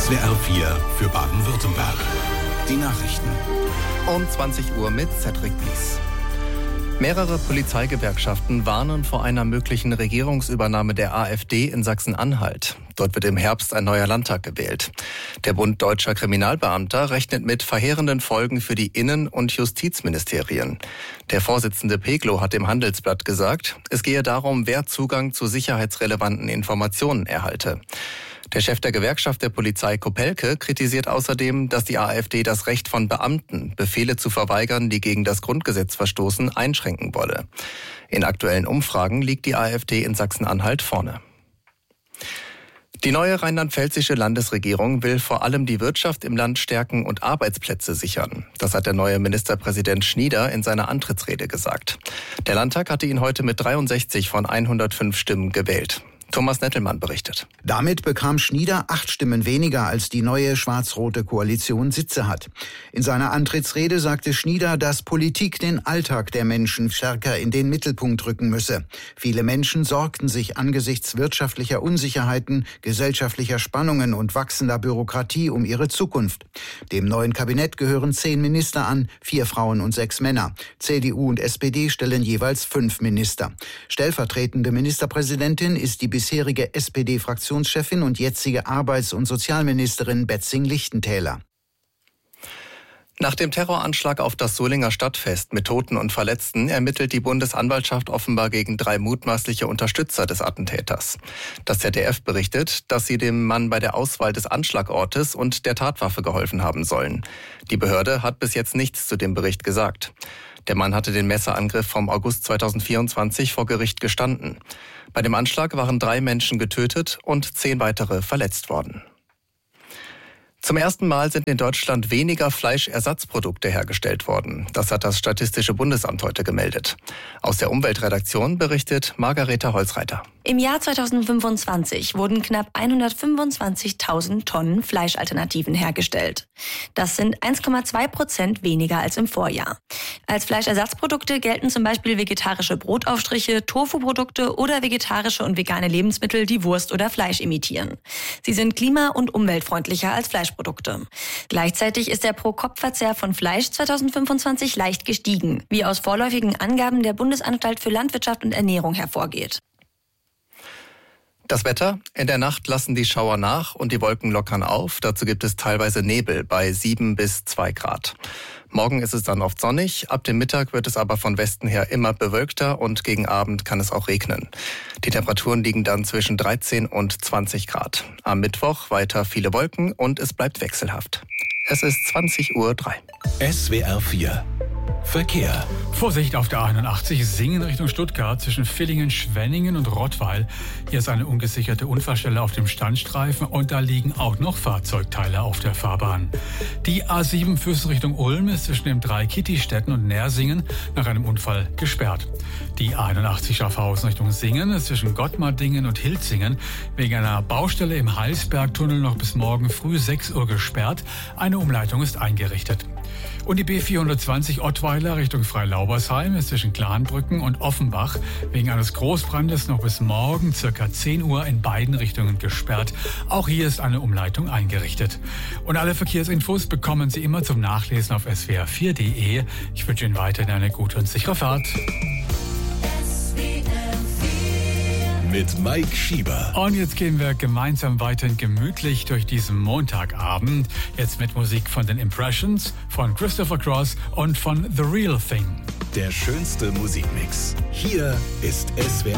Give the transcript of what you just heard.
SWR 4 für Baden-Württemberg. Die Nachrichten. Um 20 Uhr mit Cedric Pies. Mehrere Polizeigewerkschaften warnen vor einer möglichen Regierungsübernahme der AfD in Sachsen-Anhalt. Dort wird im Herbst ein neuer Landtag gewählt. Der Bund Deutscher Kriminalbeamter rechnet mit verheerenden Folgen für die Innen- und Justizministerien. Der Vorsitzende Peglow hat dem Handelsblatt gesagt, es gehe darum, wer Zugang zu sicherheitsrelevanten Informationen erhalte. Der Chef der Gewerkschaft der Polizei Kopelke kritisiert außerdem, dass die AfD das Recht von Beamten, Befehle zu verweigern, die gegen das Grundgesetz verstoßen, einschränken wolle. In aktuellen Umfragen liegt die AfD in Sachsen-Anhalt vorne. Die neue rheinland-pfälzische Landesregierung will vor allem die Wirtschaft im Land stärken und Arbeitsplätze sichern. Das hat der neue Ministerpräsident Schnieder in seiner Antrittsrede gesagt. Der Landtag hatte ihn heute mit 63 von 105 Stimmen gewählt. Thomas Nettelmann berichtet. Damit bekam Schnieder 8 Stimmen weniger, als die neue schwarz-rote Koalition Sitze hat. In seiner Antrittsrede sagte Schnieder, dass Politik den Alltag der Menschen stärker in den Mittelpunkt rücken müsse. Viele Menschen sorgten sich angesichts wirtschaftlicher Unsicherheiten, gesellschaftlicher Spannungen und wachsender Bürokratie um ihre Zukunft. Dem neuen Kabinett gehören 10 Minister an, 4 Frauen und 6 Männer. CDU und SPD stellen jeweils 5 Minister. Stellvertretende Ministerpräsidentin ist die bisherige SPD-Fraktionschefin und jetzige Arbeits- und Sozialministerin Betzing-Lichtentäler. Nach dem Terroranschlag auf das Solinger Stadtfest mit Toten und Verletzten ermittelt die Bundesanwaltschaft offenbar gegen 3 mutmaßliche Unterstützer des Attentäters. Das ZDF berichtet, dass sie dem Mann bei der Auswahl des Anschlagortes und der Tatwaffe geholfen haben sollen. Die Behörde hat bis jetzt nichts zu dem Bericht gesagt. Der Mann hatte den Messerangriff vom August 2024 vor Gericht gestanden. Bei dem Anschlag waren 3 Menschen getötet und 10 weitere verletzt worden. Zum ersten Mal sind in Deutschland weniger Fleischersatzprodukte hergestellt worden. Das hat das Statistische Bundesamt heute gemeldet. Aus der Umweltredaktion berichtet Margareta Holzreiter. Im Jahr 2025 wurden knapp 125.000 Tonnen Fleischalternativen hergestellt. Das sind 1,2% weniger als im Vorjahr. Als Fleischersatzprodukte gelten zum Beispiel vegetarische Brotaufstriche, Tofu-Produkte oder vegetarische und vegane Lebensmittel, die Wurst oder Fleisch imitieren. Sie sind klima- und umweltfreundlicher als Fleischprodukte. Gleichzeitig ist der Pro-Kopf-Verzehr von Fleisch 2025 leicht gestiegen, wie aus vorläufigen Angaben der Bundesanstalt für Landwirtschaft und Ernährung hervorgeht. Das Wetter: In der Nacht lassen die Schauer nach und die Wolken lockern auf. Dazu gibt es teilweise Nebel bei 7 bis 2 Grad. Morgen ist es dann oft sonnig. Ab dem Mittag wird es aber von Westen her immer bewölkter und gegen Abend kann es auch regnen. Die Temperaturen liegen dann zwischen 13 und 20 Grad. Am Mittwoch weiter viele Wolken und es bleibt wechselhaft. Es ist 20:03 Uhr. SWR 4 Verkehr. Vorsicht auf der A81 Singen Richtung Stuttgart zwischen Villingen, Schwenningen und Rottweil. Hier ist eine ungesicherte Unfallstelle auf dem Standstreifen und da liegen auch noch Fahrzeugteile auf der Fahrbahn. Die A7 Füssen Richtung Ulm ist zwischen den 3 Kittistädten und Nersingen nach einem Unfall gesperrt. Die A81 Schaffhausen Richtung Singen ist zwischen Gottmardingen und Hilzingen wegen einer Baustelle im Heilsbergtunnel noch bis morgen früh 6 Uhr gesperrt. Eine Umleitung ist eingerichtet. Und die B420 Ottweiler Richtung Freilaubersheim ist zwischen Glanbrücken und Offenbach wegen eines Großbrandes noch bis morgen ca. 10 Uhr in beiden Richtungen gesperrt. Auch hier ist eine Umleitung eingerichtet. Und alle Verkehrsinfos bekommen Sie immer zum Nachlesen auf swr4.de. Ich wünsche Ihnen weiterhin eine gute und sichere Fahrt. Mit Mike Schieber. Und jetzt gehen wir gemeinsam weiterhin gemütlich durch diesen Montagabend. Jetzt mit Musik von den Impressions, von Christopher Cross und von The Real Thing. Der schönste Musikmix. Hier ist SWR